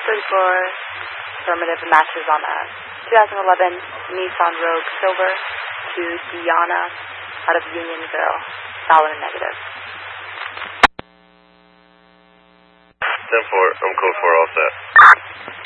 affirmative matches on a 2011 Nissan Rogue Silver to Diana out of Unionville. Valid and negative. 10-4, I'm code 4 all set.